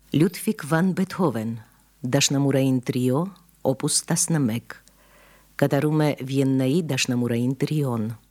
Լյուդվիգ վան Բեթհովեն, դաշնամուրային տրիո, օպուս 11, կատարում է Վիեննայի դաշնամուրային տրիոն։